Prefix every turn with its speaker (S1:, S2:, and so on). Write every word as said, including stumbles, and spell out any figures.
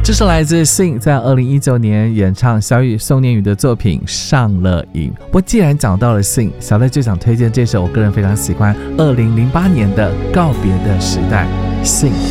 S1: 这是来自信在二零一九年演唱小雨宋念宇的作品《上了瘾》。不过既然讲到了信，小戴就想推荐这首我个人非常喜欢二零零八年的《告别的时代》信。